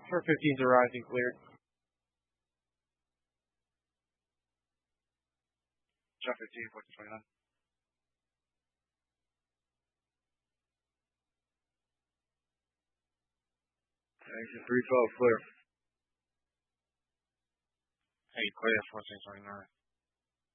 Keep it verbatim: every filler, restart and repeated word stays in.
For fifteens arising cleared. Shot fifteen, fourteen twenty-nine. Exit three twelve, clear. Hey, clear, fourteen twenty-nine.